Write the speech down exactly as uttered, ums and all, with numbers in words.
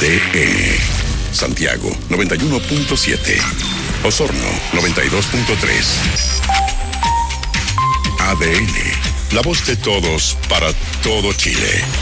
D N. Santiago, noventa y uno punto siete. Osorno, noventa y dos punto tres. A D N, la voz de todos para todo Chile.